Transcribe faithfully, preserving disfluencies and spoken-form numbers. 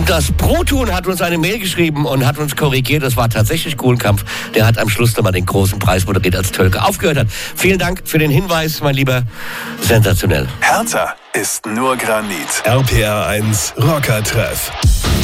Und das Brutun hat uns eine Mail geschrieben und hat uns korrigiert. Das war tatsächlich Kuhlenkampf. Der hat am Schluss nochmal den großen Preis moderiert, als Tölke aufgehört hat. Vielen Dank für den Hinweis, mein Lieber. Sensationell. Hertha ist nur Granit. R P R eins Rocker-Treff.